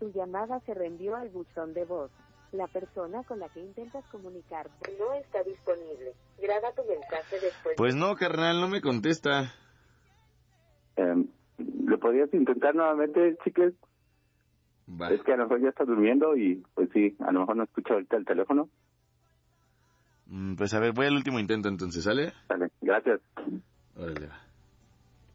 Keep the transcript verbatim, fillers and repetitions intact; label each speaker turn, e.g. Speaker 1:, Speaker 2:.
Speaker 1: Tu llamada se reenvió al buzón de voz. La persona con la que intentas comunicarte no está disponible. Graba tu mensaje después.
Speaker 2: Pues no, carnal, no me contesta.
Speaker 3: Eh, ¿Lo podrías intentar nuevamente, chicas?
Speaker 2: Va.
Speaker 3: Es que a lo mejor ya está durmiendo y pues sí, a lo mejor no escucha ahorita el teléfono.
Speaker 2: Mm, pues a ver, voy al último intento entonces, ¿sale?
Speaker 3: Vale, gracias.
Speaker 2: Órale, va.